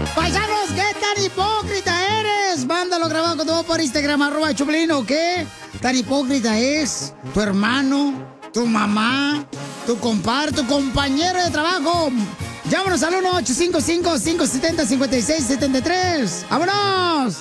Paisanos, ¿qué tan hipócrita eres? Mándalo grabado con tu voz por Instagram, @Choplin, ¿o qué? Tan hipócrita es tu hermano, tu mamá, tu compadre, tu compañero de trabajo. Llámanos al 1-855-570-5673. ¡Vámonos!